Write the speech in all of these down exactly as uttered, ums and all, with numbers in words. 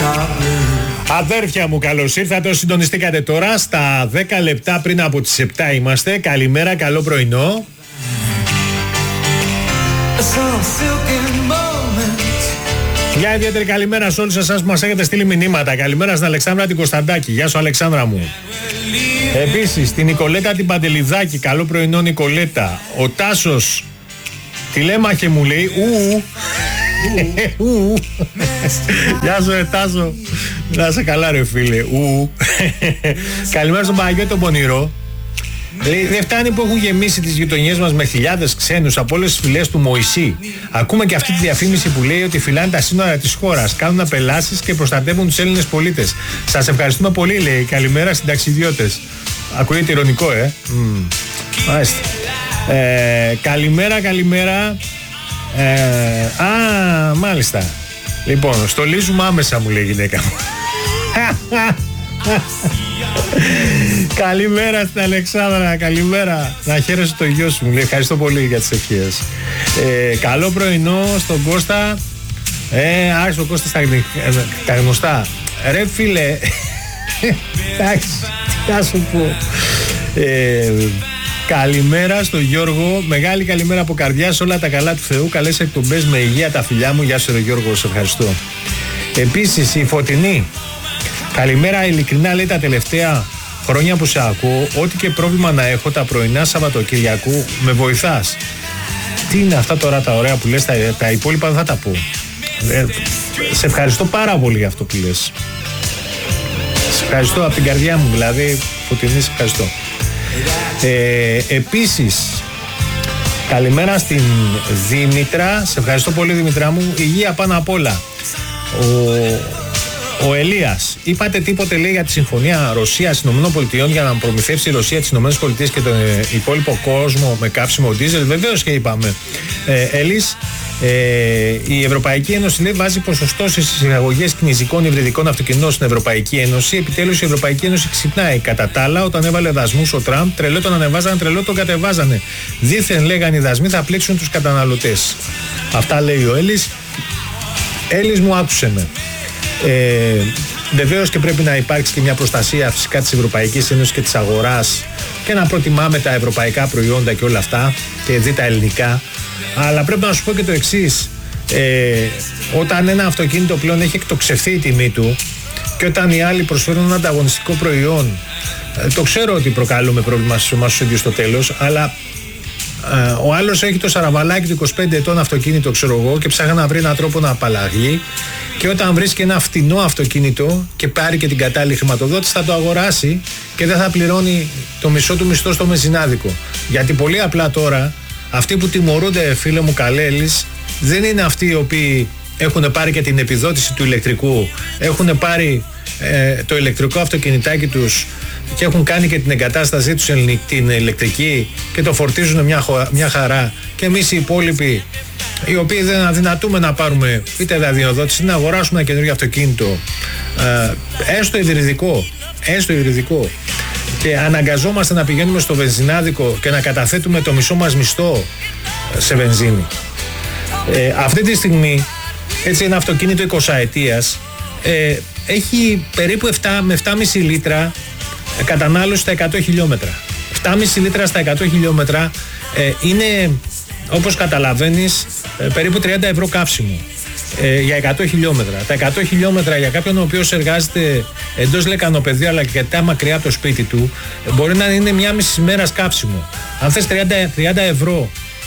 Αδέρφια μου, καλώς ήρθατε. Συντονιστήκατε τώρα στα δέκα λεπτά πριν από τις επτά είμαστε. Καλημέρα, καλό πρωινό. Μια ιδιαίτερη καλημέρα σε όλους εσάς που μας έχετε στείλει μηνύματα. Καλημέρα στην Αλεξάνδρα την Κωνσταντάκη. Γεια σου, Αλεξάνδρα μου. Επίσης την Νικολέτα την Παντελιδάκη. Καλό πρωινό, Νικολέτα. Ο Τάσος τηλέμαχε μου λέει ου ου. Γεια σου, ρε Τάσο. Να είσαι καλά, ρε φίλε. Ου. Καλημέρα στον Παναγιώτη τον Πονηρό. Λέει, δεν φτάνει που έχουν γεμίσει τις γειτονιές μας με χιλιάδες ξένους από όλες τις φυλές του Μωυσή. Ακούμε και αυτή τη διαφήμιση που λέει ότι φυλάνε τα σύνορα της χώρας, κάνουν απελάσεις και προστατεύουν τους Έλληνες πολίτες. Σας ευχαριστούμε πολύ, λέει. Καλημέρα συνταξιδιώτες. Ακούγεται ειρωνικό, ε. Mm. Μάλιστα. Ε, καλημέρα, καλημέρα. Ε, α, μάλιστα. Λοιπόν, στολίζουμε άμεσα, μου λέει η γυναίκα μου. Καλημέρα στην Αλεξάνδρα, καλημέρα. Να χαίρεσαι το γιο σου, μου λέει. Ευχαριστώ πολύ για τις ευχές. Ε, καλό πρωινό στον Κώστα. Ε, άρχισε ο Κώστας τα, τα γνωστά. Ρε φίλε. Εντάξει, τι να σου πω. Ε, καλημέρα στον Γιώργο. Μεγάλη καλημέρα από καρδιά σε όλα τα καλά του Θεού. Καλές εκπομπές με υγεία τα φιλιά μου. Γεια σου, ρε Γιώργο, σε ευχαριστώ. Επίσης η Φωτεινή. Καλημέρα, ειλικρινά λέει τα τελευταία χρόνια που σε ακούω, ό,τι και πρόβλημα να έχω τα πρωινά Σαββατοκυριακού με βοηθάς. Τι είναι αυτά τώρα τα ωραία που λες, τα, τα υπόλοιπα δεν θα τα πω. Ε, σε ευχαριστώ πάρα πολύ για αυτό που λες. Σε ευχαριστώ από την καρδιά μου, δηλαδή, Φωτεινή, σε ευχαριστώ. Ε, επίσης, καλημέρα στην Δήμητρα, σε ευχαριστώ πολύ Δήμητρά μου, υγεία πάνω απ' όλα. Ο... Ο Ελίας, είπατε τίποτε λέει για τη συμφωνία Ρωσίας-ΗΠΑ για να προμηθεύσει η Ρωσία τις ΗΠΑ και τον υπόλοιπο κόσμο με καύσιμο ντίζελ? Βεβαίως και είπαμε. Ε, Έλλης, ε, η Ευρωπαϊκή Ένωση λέει βάζει ποσοστώσεις στις εισαγωγές κινηζικών υβριδικών αυτοκινήτων στην Ευρωπαϊκή Ένωση. Επιτέλους η Ευρωπαϊκή Ένωση ξυπνάει. Κατά τα άλλα, όταν έβαλε δασμούς ο Τραμπ, τρελό τον ανεβάζανε, τρελό τον κατεβάζανε. Δήθεν λέγανε οι δασμοί θα πλήξουν τους καταναλωτές. Αυτά λέει ο Έλλης. Έλλης μου, άκουσε με. Ε, βεβαίως και πρέπει να υπάρξει και μια προστασία φυσικά της Ευρωπαϊκής Ένωσης και της αγοράς και να προτιμάμε τα ευρωπαϊκά προϊόντα και όλα αυτά και δει τα ελληνικά, αλλά πρέπει να σου πω και το εξής. ε, όταν ένα αυτοκίνητο πλέον έχει εκτοξευθεί η τιμή του και όταν οι άλλοι προσφέρουν ένα ανταγωνιστικό προϊόν, ε, το ξέρω ότι προκαλούμε πρόβλημα στους ομάδες στους ίδιους στο τέλος, αλλά Uh, ο άλλος έχει το σαραβαλάκι του είκοσι πέντε ετών αυτοκίνητο, ξέρω εγώ, και ψάχνει να βρει έναν τρόπο να απαλλαγεί. Και όταν βρίσκει ένα φτηνό αυτοκίνητο και πάρει και την κατάλληλη χρηματοδότηση, θα το αγοράσει και δεν θα πληρώνει το μισό του μισθό στο μεζινάδικο. Γιατί πολύ απλά τώρα, αυτοί που τιμωρούνται, φίλε μου Καλέλης, δεν είναι αυτοί οι οποίοι έχουν πάρει και την επιδότηση του ηλεκτρικού, έχουν πάρει ε, το ηλεκτρικό αυτοκινητάκι τους και έχουν κάνει και την εγκατάστασή τους την ηλεκτρική και το φορτίζουν μια, μια χαρά, και εμείς οι υπόλοιποι οι οποίοι δεν αδυνατούμε να πάρουμε είτε δανειοδότηση να αγοράσουμε ένα καινούργιο αυτοκίνητο, ε, έστω υβριδικό, έστω υβριδικό, και αναγκαζόμαστε να πηγαίνουμε στο βενζινάδικο και να καταθέτουμε το μισό μας μισθό σε βενζίνη. Ε, αυτή τη στιγμή έτσι ένα αυτοκίνητο εικοσαετίας ε, έχει περίπου επτά με επτά κόμμα πέντε λίτρα κατανάλωση στα εκατό χιλιόμετρα. επτά κόμμα πέντε λίτρα στα εκατό χιλιόμετρα ε, είναι, όπως καταλαβαίνεις, ε, περίπου τριάντα ευρώ καύσιμο ε, για εκατό χιλιόμετρα. Τα εκατό χιλιόμετρα για κάποιον ο οποίος εργάζεται εντός λεκανοπεδίου αλλά και αρκετά μακριά από το σπίτι του, ε, μπορεί να είναι μια μισή μέρα καύσιμο. Αν θες τριάντα ευρώ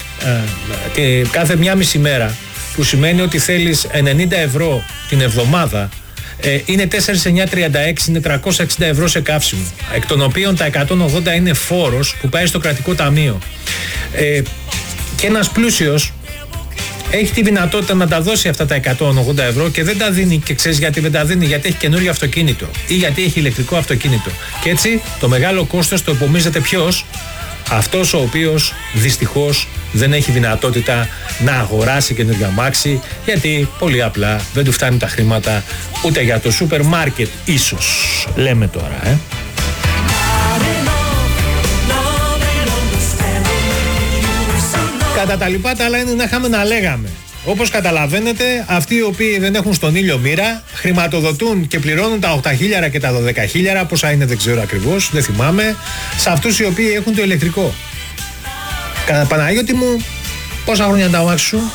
ε, κάθε μια μισή μέρα, που σημαίνει ότι θέλεις ενενήντα ευρώ την εβδομάδα, ε, είναι τέσσερα εννιά τριάντα έξι, είναι τριακόσια εξήντα ευρώ σε καύσιμο, εκ των οποίων τα εκατόν ογδόντα είναι φόρος που πάει στο κρατικό ταμείο. Ε, και ένας πλούσιος έχει τη δυνατότητα να τα δώσει αυτά τα εκατόν ογδόντα ευρώ και δεν τα δίνει. Και ξέρεις γιατί δεν τα δίνει? Γιατί έχει καινούριο αυτοκίνητο ή γιατί έχει ηλεκτρικό αυτοκίνητο. Και έτσι το μεγάλο κόστος το επομίζεται ποιος? Αυτός ο οποίος δυστυχώς δεν έχει δυνατότητα να αγοράσει καινούργια αμάξι, γιατί πολύ απλά δεν του φτάνουν τα χρήματα ούτε για το σούπερ μάρκετ, ίσως, λέμε τώρα, ε. Κατά τα λοιπά τα άλλα είναι να είχαμε να λέγαμε. Όπως καταλαβαίνετε, αυτοί οι οποίοι δεν έχουν στον ήλιο μοίρα χρηματοδοτούν και πληρώνουν τα οκτώ χιλιάρικα και τα δώδεκα χιλιάρικα, πόσα είναι δεν ξέρω ακριβώς, δεν θυμάμαι, σε αυτούς οι οποίοι έχουν το ηλεκτρικό. Κατά Παναγιώτη μου, πόσα χρόνια τα αμάξι σου?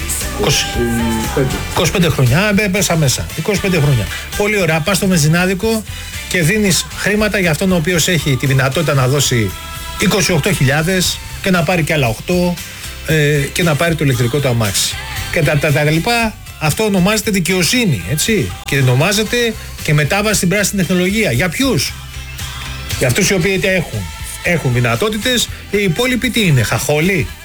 είκοσι πέντε χρόνια, πέσα μέσα. είκοσι πέντε χρόνια. Πολύ ωραία. Πας στο μεζινάδικο και δίνεις χρήματα για αυτόν ο οποίος έχει τη δυνατότητα να δώσει είκοσι οκτώ χιλιάδες και να πάρει και άλλα οκτώ ε, και να πάρει το ηλεκτρικό του αμάξι. Και τα, τα, τα λοιπά, αυτό ονομάζεται δικαιοσύνη, έτσι. Και ονομάζεται και μετάβαση στην πράσινη τεχνολογία. Για ποιους? Για αυτούς οι οποίοι είτε έχουν, έχουν δυνατότητες, οι υπόλοιποι τι είναι, χαχόλοι?